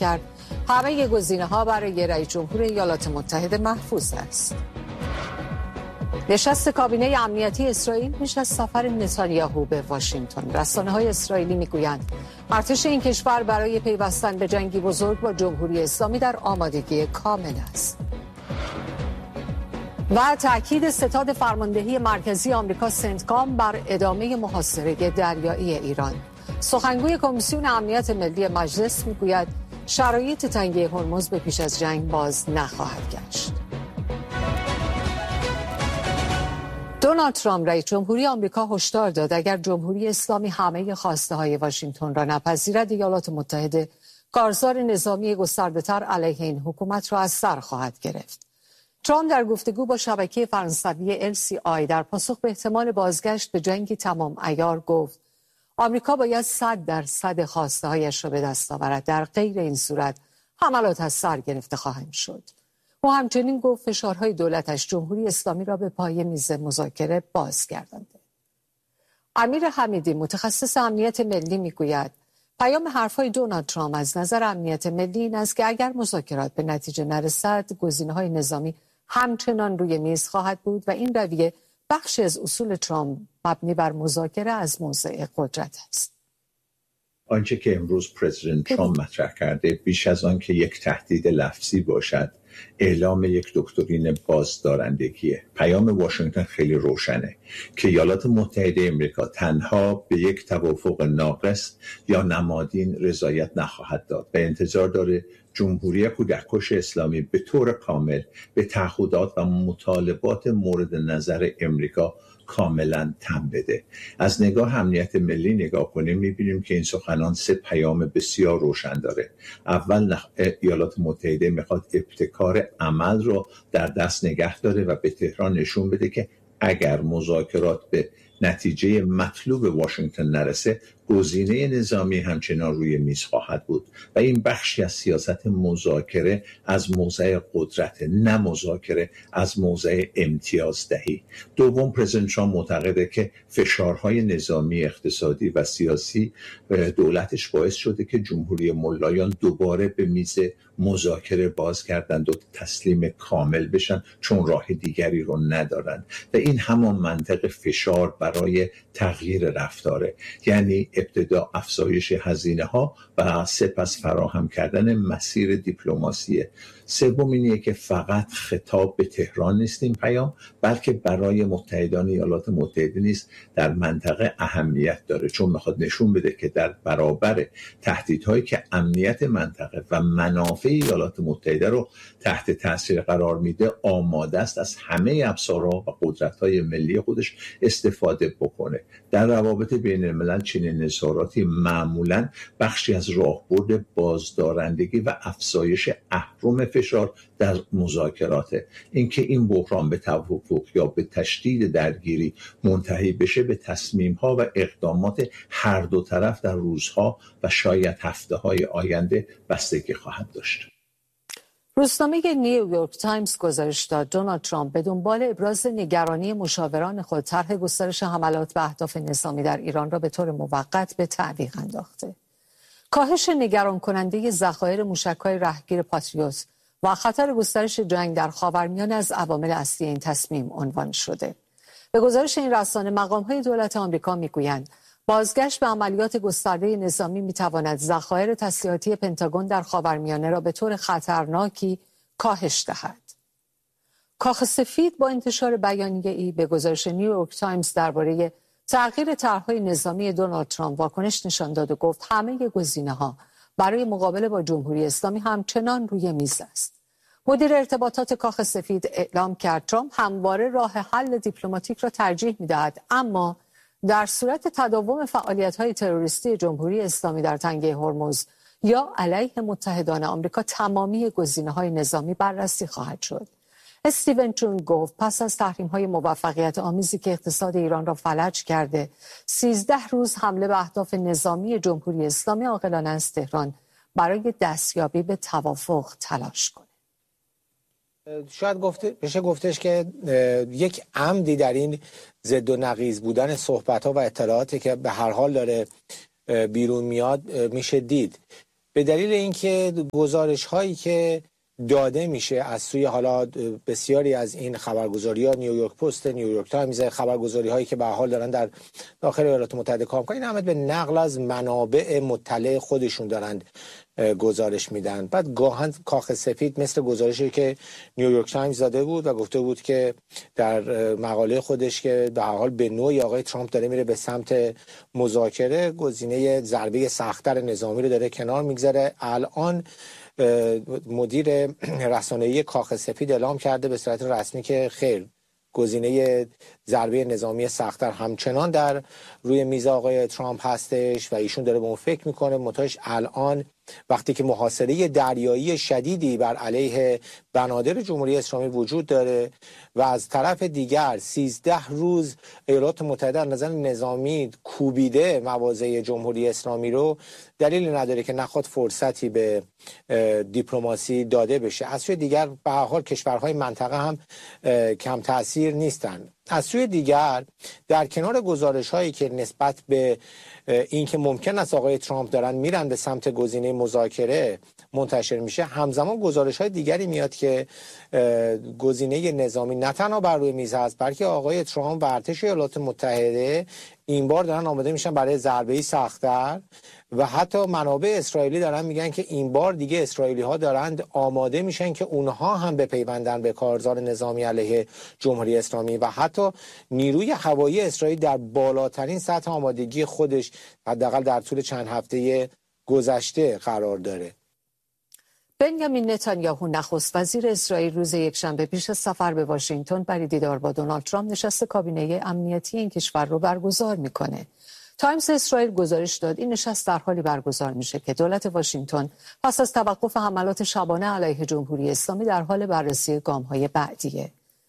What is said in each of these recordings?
کرد همه گزینه‌ها برای رئیس جمهور ایالات متحده محفوظ است. نشست کابینه امنیتی اسرائیل پیش از سفر نتانیاهو به واشنگتن. رسانه‌های اسرائیلی میگویند ارتش این کشور برای پیوستن به جنگی بزرگ با جمهوری اسلامی در آمادگی کامل است. و تأکید ستاد فرماندهی مرکزی آمریکا سنتکام بر ادامه محاصره دریایی ایران. سخنگوی کمیسیون امنیت ملی مجلس میگوید شرایط تنگی هرمز به پیش از جنگ باز نخواهد گشت. دونالد ترامپ رئیس جمهوری آمریکا هشدار داد اگر جمهوری اسلامی همه خواسته‌های واشنگتن را نپذیرد، ایالات متحده کارزار نظامی گسترده‌تر علیه این حکومت را از سر خواهد گرفت. ترامپ در گفتگو با شبکه فرانسوی LCI در پاسخ به احتمال بازگشت به جنگی تمام عیار گفت آمریکا باید 100% خواسته‌هایش را به دست آورد، در غیر این صورت حملات از سر گرفته خواهند شد. او همچنین گفت فشارهای دولتش جمهوری اسلامی را به پای میز مذاکره بازگردانده. امیر حمیدی متخصص امنیت ملی میگوید پیام حرفهای دونالد ترامپ از نظر امنیت ملی این است که اگر مذاکرات به نتیجه نرسد گزینه‌های نظامی همچنان روی میز خواهد بود و این رویه بخشی از اصول ترامپ مبنی بر مذاکره از موضع قدرت است. آنچه که امروز پرزیدنت ترامپ مطرح کرده بیش از آن که یک تهدید لفظی باشد اعلام یک دکترین بازدارندگیه. پیام واشنگتن خیلی روشنه که ایالات متحده امریکا تنها به یک توافق ناقص یا نمادین رضایت نخواهد داد و انتظار داره جمهوری کودککش اسلامی به طور کامل به تعهدات و مطالبات مورد نظر امریکا کاملا تن بده. از نگاه امنیت ملی نگاه کنیم میبینیم که این سخنان 3 پیام بسیار روشن داره. اول ایالات متحده میخواد ابتکار عمل رو در دست نگه داره و به تهران نشون بده که اگر مذاکرات به نتیجه مطلوب واشنگتن نرسه گزینه نظامی همچنان روی میز خواهد بود و این بخشی از سیاست مذاکره از موضع قدرت، نه مذاکره از موضع امتیازدهی. دوم، پرزیدنت ترامپ معتقده که فشارهای نظامی، اقتصادی و سیاسی دولتش باعث شده که جمهوری ملایان دوباره به میز مذاکره بازگردند و تسلیم کامل بشن چون راه دیگری رو ندارن و این همان منطق فشار برای تغییر رفتاره، یعنی ابتدا افزایش هزینه ها و سپس فراهم کردن مسیر دیپلماسیه. سوم اینه که فقط خطاب به تهران نیست این پیام، بلکه برای متحدان ایالات متحده نیست در منطقه اهمیت داره، چون میخواد نشون بده که در برابر تهدیدهایی که امنیت منطقه و منافع ایالات متحده رو تحت تاثیر قرار میده آماده است از همه ابزارها و قدرت‌های ملی خودش استفاده بکنه. در روابط بین الملل چنین نظاراتی معمولاً بخشی از راهبرد بازدارندگی و افزایش اهرم فشار در مذاکراته. اینکه این بحران به توافق یا به تشدید درگیری منتهی بشه به تصمیم‌ها و اقدامات هر دو طرف در روزها و شاید هفته‌های آینده بستگی خواهد داشت. روزنامه نیویورک تایمز گزارش داد دونالد ترامپ به دنبال ابراز نگرانی مشاوران خود طرح گسترش حملات به اهداف نظامی در ایران را به طور موقت به تعویق انداخته. کاهش نگران کننده ذخایر موشک‌های رهگیر پاتریوت و خطر گسترش جنگ در خاورمیانه از عوامل اصلی این تصمیم عنوان شده. به گزارش این رسانه مقام‌های دولت آمریکا می‌گویند بازگشت به عملیات گسترده نظامی می‌تواند ذخایر تسلیحاتی پنتاگون در خاورمیانه را به طور خطرناکی کاهش دهد. کاخ سفید با انتشار بیانیه‌ای به گزارش نیویورک تایمز درباره تغییر طرح‌های نظامی دونالد ترامپ واکنش نشان داد و گفت همه گزینه‌ها برای مقابله با جمهوری اسلامی همچنان روی میز است. مدیر ارتباطات کاخ سفید اعلام کرد ترامپ همواره راه حل دیپلماتیک را ترجیح می‌دهد، اما در صورت تداوم فعالیت‌های تروریستی جمهوری اسلامی در تنگه هرمز یا علیه متحدان آمریکا تمامی گزینه‌های نظامی بررسی خواهد شد. استیون چون گفت پس از تحریم‌های موفقیت آمیزی که اقتصاد ایران را فلج کرده، 13 روز حمله به اهداف نظامی جمهوری اسلامی عاقلانه از تهران برای دستیابی به توافق تلاش کنه. شاید بشه گفتش که یک عمدی در این ضد و نقیض بودن صحبت‌ها و اطلاعاتی که به هر حال داره بیرون میاد میشه دید. به دلیل اینکه گزارش هایی که داده میشه از سوی حالا بسیاری از این خبرگزاری‌ها، نیویورک پست، نیویورک تایمز، خبرگزاری هایی که به حال دارن در داخل ایالات متحده کار می‌کنن، این همه به نقل از منابع مطلع خودشون دارند گزارش میدن. بعد گاهن کاخ سفید مثل گزارشی که نیویورک تایمز داده بود و گفته بود که در مقاله خودش که به هر حال به نوعی آقای ترامپ داره میره به سمت مذاکره، گزینه ضربه سخت‌تر نظامی رو داره کنار میگذاره. الان مدیر رسانه‌ای کاخ سفید اعلام کرده به صورت رسمی که خیر، گزینه ضربه نظامی سخت‌تر همچنان در روی میز آقای ترامپ هستش و ایشون داره به اون فکر میکنه. منتهاش الان وقتی که محاصره دریایی شدیدی بر علیه بنادر جمهوری اسلامی وجود داره و از طرف دیگر 13 روز ایالات متحده از نظر نظامی کوبیده مواضع جمهوری اسلامی رو، دلیلی نداره که نخواد فرصتی به دیپلماسی داده بشه. از سوی دیگر به هر حال کشورهای منطقه هم کم تأثیر نیستن. از سوی دیگر در کنار گزارش هایی که نسبت به این که ممکن است آقای ترامپ دارن میرن به سمت گزینه مذاکره منتشر میشه، همزمان گزارش های دیگری میاد که گزینه نظامی نه تنها بر روی میز هست، بلکه آقای ترامپ و ارتش ایالات متحده این بار دارن آماده میشن برای ضربه‌ای سخت‌تر و حتی منابع اسرائیلی دارن میگن که این بار دیگه اسرائیلی ها دارند آماده میشن که اونها هم بپیوندن به کارزار نظامی علیه جمهوری اسلامی و حتی نیروی هوایی اسرائیل در بالاترین سطح آمادگی خودش حداقل در طول چند هفته گذشته قرار داره. بنیامین نتانیاهو نخست وزیر اسرائیل روز یکشنبه پیش از سفر به واشنگتن برای دیدار با دونالد ترامپ نشست کابینه امنیتی این کشور رو برگزار میکنه. تایمز اسرائیل گزارش داد این نشست در حالی برگزار میشه که دولت واشنگتن پس از توقف حملات شبانه علیه جمهوری اسلامی در حال بررسی گام‌های بعدیه.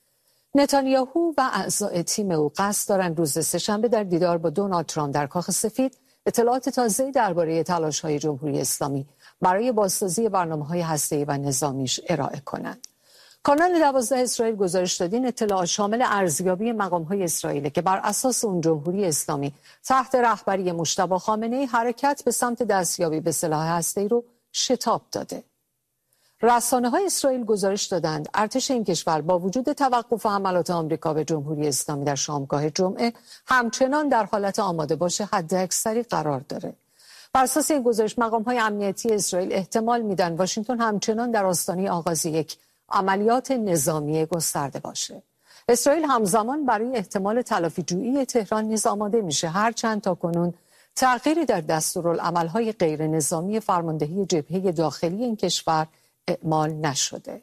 نتانیاهو و اعضای تیم او قصد دارن روز سه‌شنبه در دیدار با دونالد ترامپ در کاخ سفید اطلاعات تازه‌ای درباره تلاش‌های جمهوری اسلامی برای بازسازی برنامه‌های هسته‌ای و نظامیش ارائه کنند. کانال 12 اسرائیل گزارش داد این اطلاعات شامل ارزیابی مقام‌های اسرائیل که بر اساس اون جمهوری اسلامی تحت رهبری مجتبی خامنه‌ای حرکت به سمت دستیابی به سلاح هسته‌ای رو شتاب داده. رسانه‌های اسرائیل گزارش دادند ارتش این کشور با وجود توقف حملات آمریکا به جمهوری اسلامی در شامگاه جمعه همچنان در حالت آماده باش حداکثری قرار داره. بر اساس این گزارش مقام‌های امنیتی اسرائیل احتمال میدن واشنگتن همچنان در آستانه آغاز یک عملیات نظامی گسترده باشه. اسرائیل همزمان برای احتمال تلافی‌جویی تهران نیز آماده میشه، هرچند تاکنون تغییری در دستورالعمل‌های غیر نظامی فرماندهی جبهه داخلی این کشور اعمال نشده.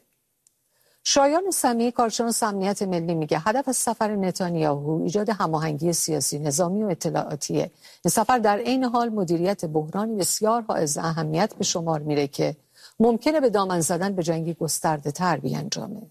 شایان سمیعی کارشناس امنیت ملی میگه هدف از سفر نتانیاهو ایجاد هماهنگی سیاسی، نظامی و اطلاعاتیه. این سفر در عین حال مدیریت بحرانی بسیار حائز اهمیت به شمار میره که ممکنه به دامن زدن به جنگی گسترده تر بیانجامه.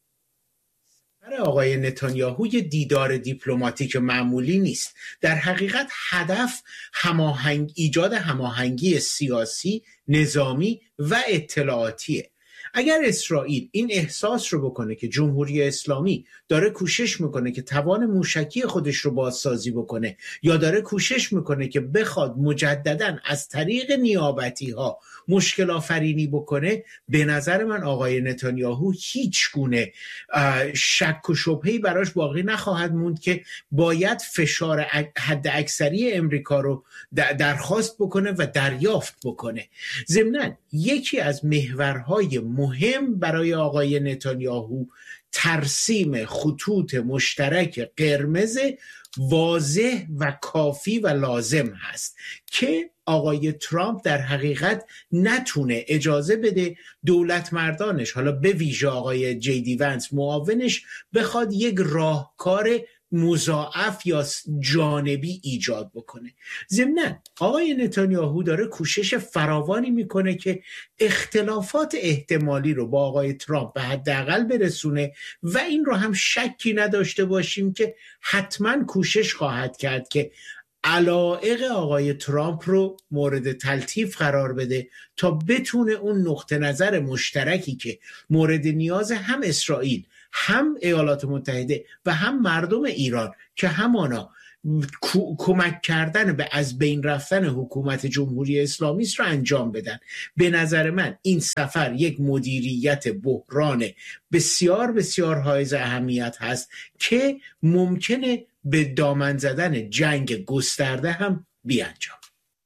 برای آقای نتانیاهو یه دیدار دیپلماتیک معمولی نیست. در حقیقت هدف ایجاد هماهنگی سیاسی، نظامی و اطلاعاتیه. اگر اسرائیل این احساس رو بکنه که جمهوری اسلامی داره کوشش میکنه که توان موشکی خودش رو بازسازی بکنه یا داره کوشش میکنه که بخواد مجدداً از طریق نیابتی ها مشکل آفرینی بکنه، به نظر من آقای نتانیاهو هیچ گونه شک و شبهه‌ای براش باقی نخواهد موند که باید فشار حد اکثری امریکا رو درخواست بکنه و دریافت بکنه. ضمناً یکی از محورهای مهم برای آقای نتانیاهو ترسیم خطوط مشترک قرمز واضح و کافی و لازم هست که آقای ترامپ در حقیقت نتونه اجازه بده دولت مردانش، حالا به ویژه آقای جی ونس معاونش، بخواد یک راهکار مضاعف یا جانبی ایجاد بکنه. ضمناً آقای نتانیاهو داره کوشش فراوانی میکنه که اختلافات احتمالی رو با آقای ترامپ به حداقل برسونه و این رو هم شکی نداشته باشیم که حتما کوشش خواهد کرد که علایق آقای ترامپ رو مورد تلطیف قرار بده تا بتونه اون نقطه نظر مشترکی که مورد نیاز هم اسرائیل، هم ایالات متحده و هم مردم ایران که همانا کمک کردن به از بین رفتن حکومت جمهوری اسلامی است رو انجام بدن. به نظر من این سفر یک مدیریت بحران بسیار بسیار حائز اهمیت هست که ممکنه به دامن زدن جنگ گسترده هم بیانجام.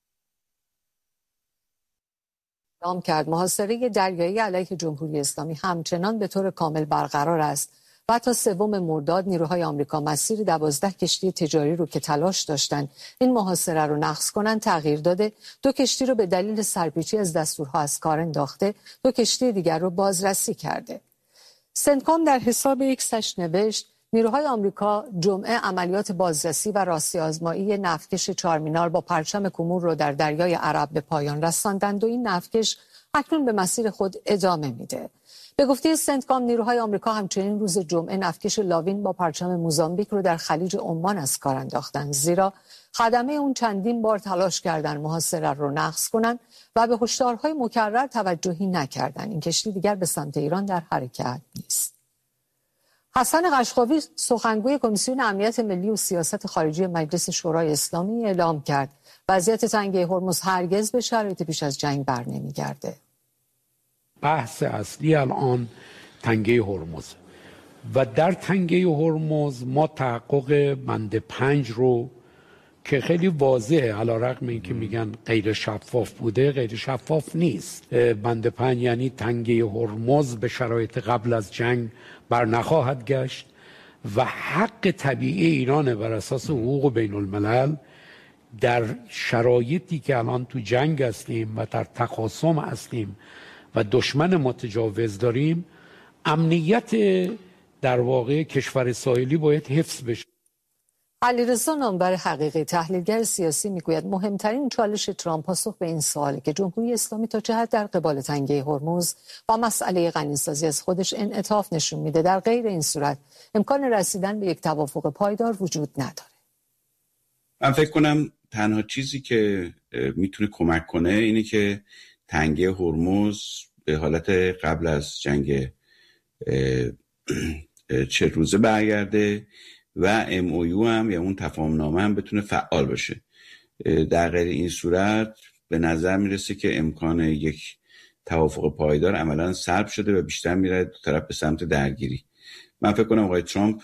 اعلام کرد محاصره دریایی علیه جمهوری اسلامی همچنان به طور کامل برقرار است و تا 3 مرداد نیروهای آمریکا مسیر 12 کشتی تجاری رو که تلاش داشتند این محاصره رو نقض کنند تغییر داده. 2 کشتی رو به دلیل سرپیچی از دستورها از کار انداخته، 2 کشتی دیگر رو بازرسی کرده. سنتکام در حساب ایکسش نوشت نیروهای آمریکا جمعه عملیات بازرسی و راستی آزمایی نفتکش چارمینار با پرچم کومور رو در دریای عرب به پایان رساندند و این نفتکش اکنون به مسیر خود ادامه میده. به گفته سنتکام نیروهای آمریکا همچنین روز جمعه نفتکش لاوین با پرچم موزامبیک رو در خلیج عمان از کار انداختند، زیرا خدمه اون چندین بار تلاش کردند محاصره رو نقض کنند و به هشدارهای مکرر توجهی نکردند. این کشتی دیگر به سمت ایران در حرکت نیست. حسن قشقاوی سخنگوی کمیسیون امنیت ملی و سیاست خارجی مجلس شورای اسلامی اعلام کرد وضعیت تنگه هرمز هرگز به شرایط پیش از جنگ برنمیگرده. بحث اصلی الان تنگه هرمز و در تنگه هرمز ما تحقق بند 5 رو که خیلی واضحه، علیرغم اینکه میگن غیر شفاف بوده، غیر شفاف نیست. بند 5 یعنی تنگه هرمز به شرایط قبل از جنگ بر نخواهد گشت و حق طبیعی ایران بر اساس حقوق بین الملل در شرایطی که الان تو جنگ هستیم و در تخاصم هستیم و دشمن متجاوز داریم، امنیت در واقع کشور ساحلی باید حفظ بشه. علیرضا نامور حقیقی تحلیلگر سیاسی میگوید مهمترین چالش ترامپ پاسخ به این سواله که جمهوری اسلامی تا چه حد در قبال تنگه هرمز و مسئله غنیسازی از خودش انعطاف نشون میده. در غیر این صورت امکان رسیدن به یک توافق پایدار وجود نداره. من فکر کنم تنها چیزی که میتونه کمک کنه اینه که تنگه هرمز به حالت قبل از جنگ 40 روزه برگرده و MOU هم یا اون تفاهم نامه هم بتونه فعال باشه. در غیر این صورت به نظر میرسه که امکان یک توافق پایدار عملا سلب شده و بیشتر میره دو طرف به سمت درگیری. من فکر کنم آقای ترامپ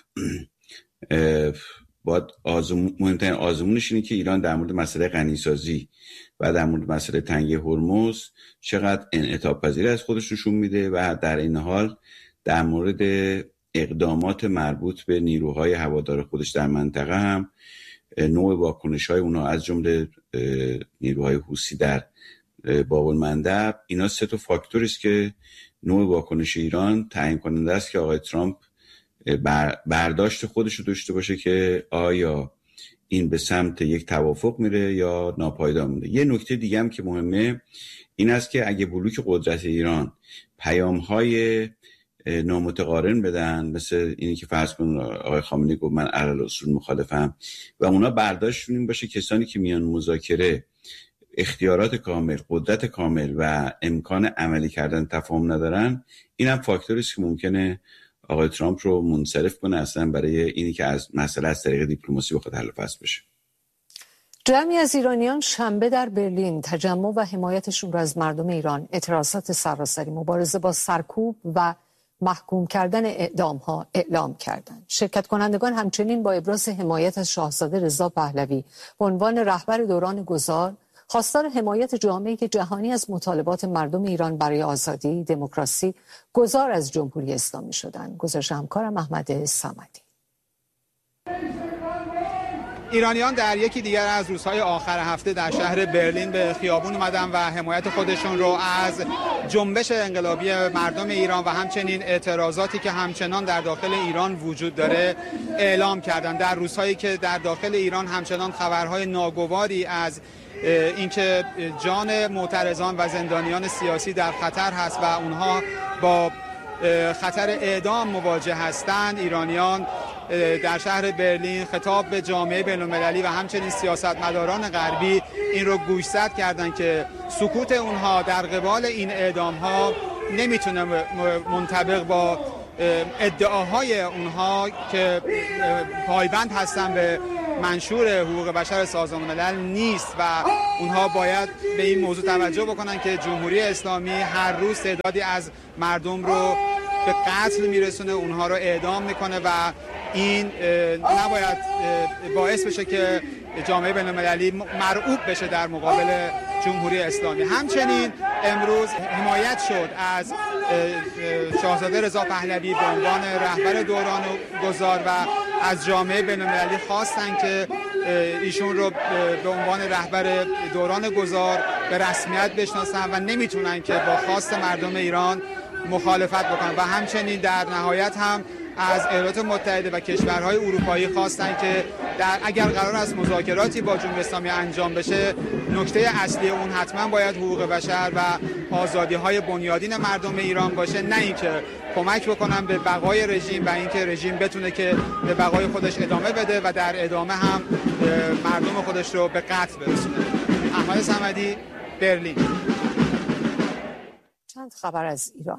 باید مهمترین آزمونش اینه که ایران در مورد مسئله غنیسازی و در مورد مسئله تنگه هرمز چقدر انعطاف پذیر از خودش نشون میده و در این حال در مورد اقدامات مربوط به نیروهای هوادار خودش در منطقه هم نوع واکنش‌های اونها از جمله نیروهای حوثی در باب المندب، اینا 3 تا فاکتوری است که نوع واکنش ایران تعیین کننده است که آقای ترامپ برداشت خودش رو داشته باشه که آیا این به سمت یک توافق میره یا ناپایدار میره. یه نکته دیگه هم که مهمه این است که اگه بلوک قدرت ایران پیام‌های نامتقارن بدن، مثل اینی که فرض کن آقای خامنه‌ای گفت من علل اصول مخالفم و اونا برداشتشون این باشه کسانی که میان مذاکره اختیارات کامل، قدرت کامل و امکان عملی کردن تفاهم ندارن، اینم فاکتوری است که ممکنه آقای ترامپ رو منصرف کنه اصلا برای اینی که از مسئله از طریق دیپلماسی بخواد حل و فصل بشه. جمعی از ایرانیان شنبه در برلین تجمع و حمایتشون را از مردم ایران، اعتراضات سراسری، مبارزه با سرکوب و محکوم کردن اعدام‌ها اعلام کردند. شرکت کنندگان همچنین با ابراز حمایت از شاهزاده رضا پهلوی به عنوان رهبر دوران گذار، خواستار حمایت جامعه جهانی از مطالبات مردم ایران برای آزادی، دموکراسی، گذار از جمهوری اسلامی شدند. گزارش همکارم احمد صمدی. ایرانیان در یکی دیگر از روزهای آخر هفته در شهر برلین به خیابون اومدن و حمایت خودشون رو از جنبش انقلابی مردم ایران و همچنین اعتراضاتی که همچنان در داخل ایران وجود داره اعلام کردن. در روزهایی که در داخل ایران همچنان خبرهای ناگواری از اینکه جان معترضان و زندانیان سیاسی در خطر هست و اونها با خطر اعدام مواجه هستند، ایرانیان در شهر برلین خطاب به جامعه بین‌المللی و همچنین سیاستمداران غربی این رو گوشزد کردند که سکوت اونها در قبال این اعدام‌ها نمیتونه منطبق با ادعاهای اونها که پایبند هستن به منشور حقوق بشر سازمان ملل نیست و اونها باید به این موضوع توجه بکنن که جمهوری اسلامی هر روز تعدادی از مردم رو به قتل میرسونه، اونها رو اعدام میکنه و این نباید باعث بشه که جامعه بین‌المللی مرعوب بشه در مقابل جمهوری اسلامی. همچنین امروز حمایت شد از شاهزاده رضا پهلوی به عنوان رهبر دوران گذار و از جامعه بین‌المللی خواستن که ایشون رو به عنوان رهبر دوران گذار به رسمیت بشناسن و نمیتونن که با خواست مردم ایران مخالفت بکنن و همچنین در نهایت هم از ایالات متحده و کشورهای اروپایی خواستن که اگر قرار است مذاکراتی با جمهوری اسلامی انجام بشه، نکته اصلی اون حتما باید حقوق بشر و آزادی‌های بنیادین مردم ایران باشه، نه اینکه کمک بکنن به بقای رژیم و اینکه رژیم بتونه که به بقای خودش ادامه بده و در ادامه هم مردم خودش رو به قتل برسونه. احمد صمدی، برلین. چند خبر از ایران.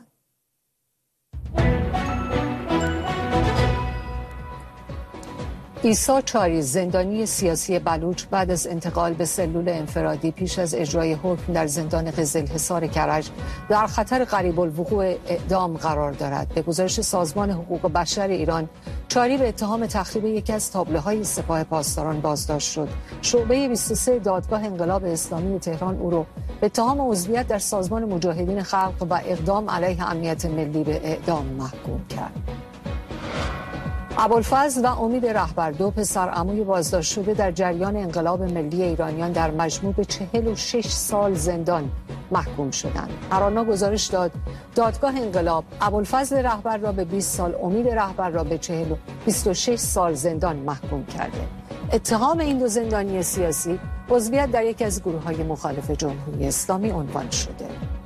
عیسی چاری، زندانی سیاسی بلوچ، بعد از انتقال به سلول انفرادی پیش از اجرای حکم در زندان قزلحصار کرج در خطر قریب الوقوع اعدام قرار دارد. به گزارش سازمان حقوق بشر ایران، چاری به اتهام تخریب یکی از تابلوهای سپاه پاسداران بازداشت شد. شعبه 23 دادگاه انقلاب اسلامی تهران او را به اتهام عضویت در سازمان مجاهدین خلق و اقدام علیه امنیت ملی به اعدام محکوم کرد. ابوالفضل و امید رهبر، دو پسر عموی بازداشت شده در جریان انقلاب ملی ایرانیان، در مجموع به 46 سال زندان محکوم شدند. ارانا گزارش داد دادگاه انقلاب ابوالفضل رهبر را به 20 سال، امید رهبر را به 26 سال زندان محکوم کرده. اتهام این دو زندانی سیاسی عضویت در یکی از گروه‌های مخالف جمهوری اسلامی عنوان شده.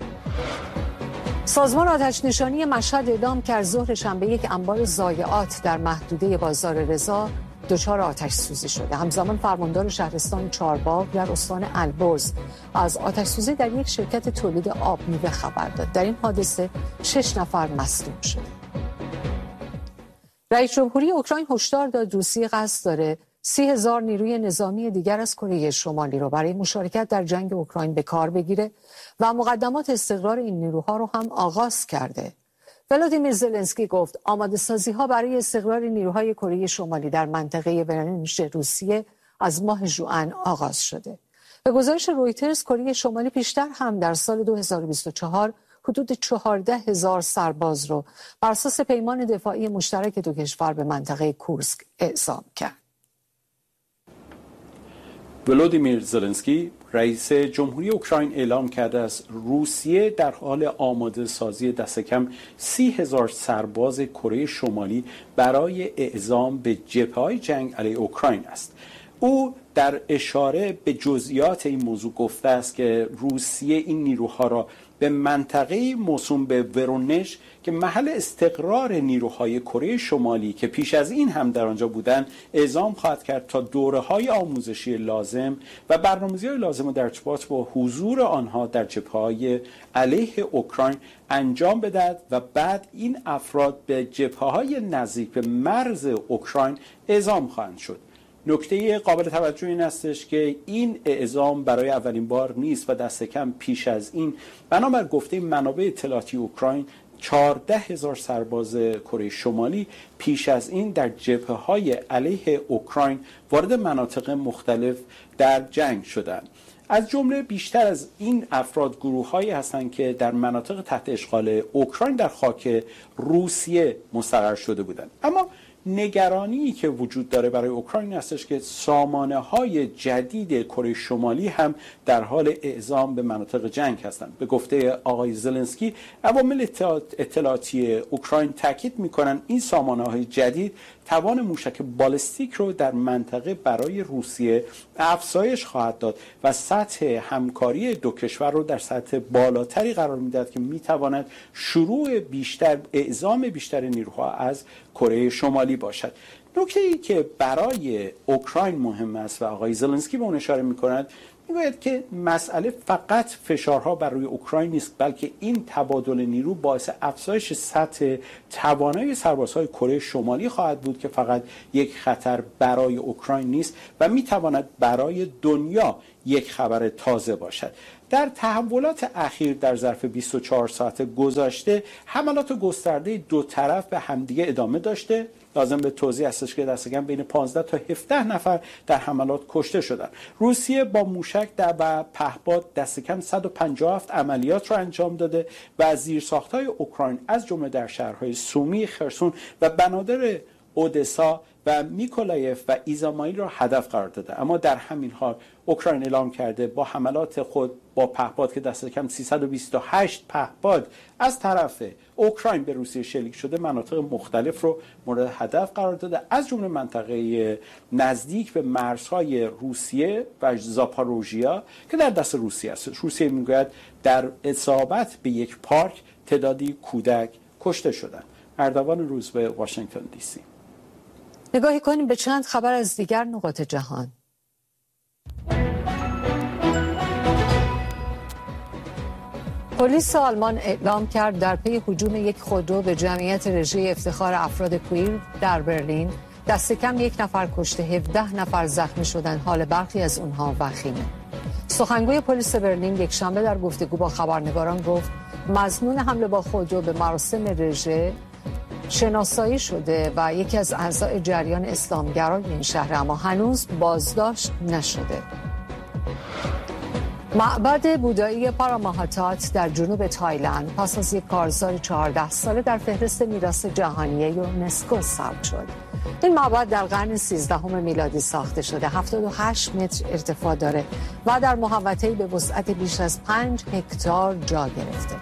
سازمان آتش‌نشانی مشهد اعلام کرد ظهر شنبه یک انبار ضایعات در محدوده بازار رضا دچار آتش سوزی شده. همزمان فرماندار شهرستان چهارباغ در استان البرز از آتش سوزی در یک شرکت تولید آب میوه خبر داد. در این حادثه 6 نفر مصدوم شده. رئیس جمهوری اوکراین هشدار داد روسیه قصد داره 30,000 نیروی نظامی دیگر از کره شمالی رو برای مشارکت در جنگ اوکراین به کار بگیره و مقدمات استقرار این نیروها رو هم آغاز کرده. ولادیمیر زلنسکی گفت آماده سازی ها برای استقرار نیروهای کره شمالی در منطقه برنج روسیه از ماه ژوئن آغاز شده. به گزارش رویترز، کره شمالی پیشتر هم در سال 2024 حدود 14,000 سرباز رو بر اساس پیمان دفاعی مشترک دو کشور به منطقه کورسک اعزام کرد. ولادیمیر زلنسکی، رئیس جمهوری اوکراین، اعلام کرده است روسیه در حال آماده سازی دست کم 30,000 سرباز کره شمالی برای اعزام به جبهه‌های جنگ علیه اوکراین است. او در اشاره به جزئیات این موضوع گفته است که روسیه این نیروها را به منطقه موسوم به ورونژ که محل استقرار نیروهای کره شمالی که پیش از این هم در آنجا بودند اعزام خواهد کرد تا دوره‌های آموزشی لازم و برنامه‌ریزی‌های لازم در ارتباط با حضور آنها در جبهه‌های علیه اوکراین انجام بدهد و بعد این افراد به جبهه‌های نزدیک به مرز اوکراین اعزام خواهند شد. نکته قابل توجه این استش که این اعزام برای اولین بار نیست و دست کم پیش از این بنابر گفته منابع اطلاعاتی اوکراین 14,000 سرباز کره شمالی پیش از این در جبهه‌های علیه اوکراین وارد مناطق مختلف در جنگ شدند. از جمله بیشتر از این افراد گروه‌هایی هستند که در مناطق تحت اشغال اوکراین در خاک روسیه مستقر شده بودند. اما نگرانی که وجود داره برای اوکراین هستش که سامانه‌های جدید کره شمالی هم در حال اعزام به مناطق جنگ هستند. به گفته آقای زلنسکی، عوامل اطلاعاتی اوکراین تاکید می‌کنند این سامانه‌های جدید توان موشک بالستیک رو در منطقه برای روسیه افزایش خواهد داد و سطح همکاری دو کشور رو در سطح بالاتری قرار می‌دهد که می‌تواند شروع بیشتر اعزام بیشتر نیروها از کره شمالی باشد. نکته‌ای که برای اوکراین مهم است و آقای زلنسکی به اون اشاره می‌کند میگوید که مسئله فقط فشارها بر روی اوکراین نیست، بلکه این تبادل نیرو باعث افزایش سطح توانایی سربازهای کره شمالی خواهد بود که فقط یک خطر برای اوکراین نیست و میتواند برای دنیا یک خبر تازه باشد. در تحولات اخیر در ظرف 24 ساعت گذشته حملات گسترده دو طرف به همدیگه ادامه داشته. لازم به توضیح هستش که دست کم بین 15 تا 17 نفر در حملات کشته شدند. روسیه با موشک در پهپاد دست کم 157 عملیات را انجام داده و از زیرساخت‌های اوکراین از جمله در شهرهای سومی، خرسون و بنادر اودسا و میکولایف و ایزامایل را هدف قرار داده. اما در همین حال اوکراین اعلام کرده با حملات خود با پهپاد که دست کم 328 پهپاد از طرف اوکراین به روسیه شلیک شده، مناطق مختلف رو مورد هدف قرار داده، از جمله منطقه نزدیک به مرزهای روسیه و زاپاروژیا که در دست روسیه است. روسیه میگوید در اصابت به یک پارک تعدادی کودک کشته شدند. اردوان روزبه، واشنگتن دی سی. نگاهی کنیم به چند خبر از دیگر نقاط جهان. پلیس آلمان اعلام کرد در پی هجوم یک خودرو به جمعیت رژه افتخار افراد کویر در برلین دست کم 1 نفر کشته 17 نفر زخمی شدند. حال برخی از اونها وخیمه. سخنگوی پلیس برلین یک شنبه در گفتگو با خبرنگاران گفت مظنون حمله با خودرو به مراسم رژه شناسایی شده و یکی از اعضای جریان اسلامگرای این شهر، اما هنوز بازداشت نشده. معبد بودایی پاراماهاتات در جنوب تایلند پس از یک کارزار 14 ساله در فهرست میراث جهانی یونسکو ثبت شد. این معبد در قرن 13 میلادی ساخته شده، 78 متر ارتفاع داره و در محوطه‌ای به وسعت بیش از 5 هکتار جا گرفته.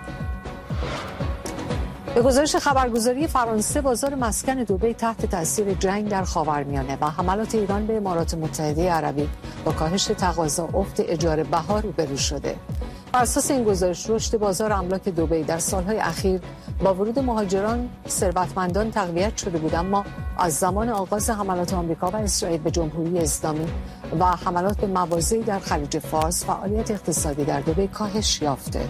به گزارش خبرگزاری فرانسه، بازار مسکن دبی تحت تاثیر جنگ در خاورمیانه و حملات ایران به امارات متحده عربی با کاهش تقاضا افت اجاره بها روبرو شده. بر اساس این گزارش رشد بازار املاک دبی در سالهای اخیر با ورود مهاجران ثروتمندان تقویت شده بود، اما از زمان آغاز حملات آمریکا و اسرائیل به جمهوری اسلامی و حملات به مواضعی در خلیج فارس فعالیت اقتصادی در دبی کاهش یافته.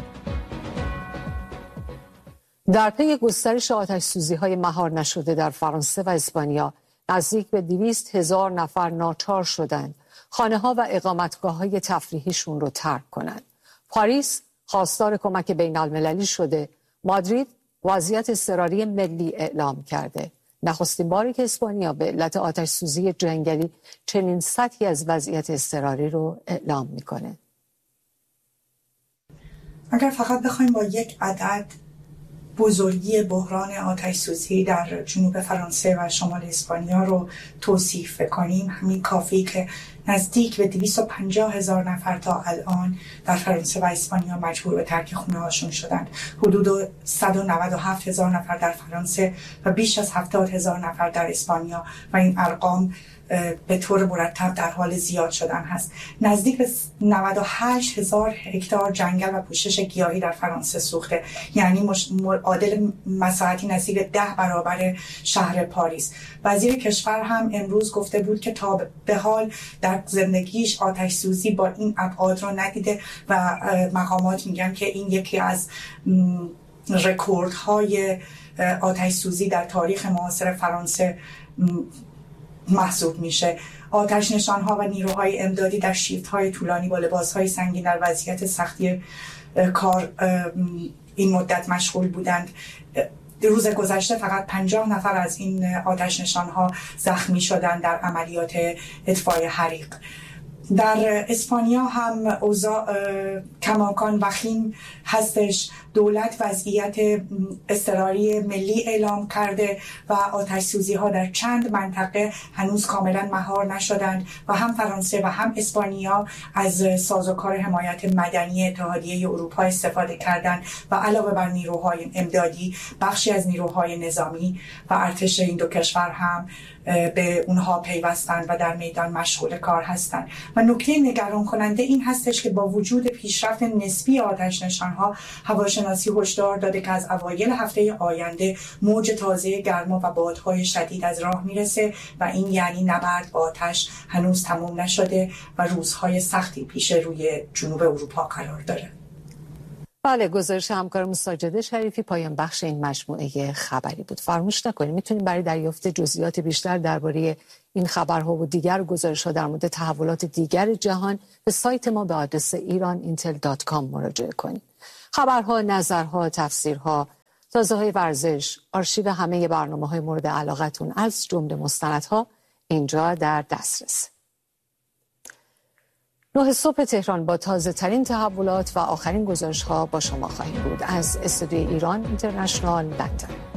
در پی گسترش آتش‌سوزی‌های مهار نشده در فرانسه و اسپانیا، نزدیک به 200,000 نفر ناچار شدند خانه‌ها و اقامتگاه‌های تفریحیشون رو ترک کنند. پاریس خواستار کمک بین‌المللی شده. مادرید وضعیت اضطراری ملی اعلام کرده. نخستین باری که اسپانیا به علت آتش‌سوزی جنگلی چنین سطحی از وضعیت اضطراری رو اعلام می‌کنه. اگر فقط بخوایم با یک عدد بزرگی بحران آتش‌سوزی در جنوب فرانسه و شمال اسپانیا رو توصیف کنیم، همین کافی که نزدیک به 250,000 نفر تا الان در فرانسه و اسپانیا مجبور به ترک خونه هاشون شدند. حدود 197,000 نفر در فرانسه و بیش از 70,000 نفر در اسپانیا و این ارقام به طور مرتب در حال زیاد شدن هست. نزدیک به 98,000 هکتار جنگل و پوشش گیاهی در فرانسه سوخته، یعنی معادل مساحتی نزدیک به 10 برابر شهر پاریس. وزیر کشور هم امروز گفته بود که تا به حال در زندگیش آتش سوزی با این ابعاد رو ندیده و مقامات میگن که این یکی از رکوردهای آتش سوزی در تاریخ معاصر فرانسه محسوب میشه. آتش نشانها و نیروهای امدادی در شیفت‌های طولانی با لباس‌های سنگین در وضعیت سختی کار این مدت مشغول بودند. روز گذشته فقط 50 نفر از این آتش نشانها زخمی شدند در عملیات اطفای حریق. در اسپانیا هم اوضاع کماکان وخیم هستش. دولت وضعیت اضطراری ملی اعلام کرده و آتش سوزی ها در چند منطقه هنوز کاملا مهار نشدند و هم فرانسه و هم اسپانیا از سازوکار حمایت مدنی اتحادیه اروپا استفاده کردند و علاوه بر نیروهای امدادی بخشی از نیروهای نظامی و ارتش این دو کشور هم به اونها پیوستن و در میدان مشغول کار هستند. و نکته نگران کننده این هستش که با وجود پیشرفت نسبی آتش نشانها، هواشناسی هشدار داده که از اوایل هفته آینده موج تازه گرما و بادهای شدید از راه میرسه و این یعنی نبرد با آتش هنوز تموم نشده و روزهای سختی پیش روی جنوب اروپا قرار داره. بله، گزارش همکارم ساجده شریفی پایان بخش این مجموعه خبری بود. فراموش نکنید میتونید برای دریافت جزئیات بیشتر درباره این خبرها و دیگر گزارش‌ها در مورد تحولات دیگر جهان به سایت ما به آدرس iranintel.com مراجعه کنید. خبرها، نظرها، تفسیرها، تازه‌های ورزش، آرشیو همه برنامه‌های مورد علاقتون از جمله مستندها اینجا در دسترس. 9 صبح تهران با تازه ترین تحولات و آخرین گزارش‌ها با شما خواهیم بود از استودیوی ایران اینترنشنال لندن.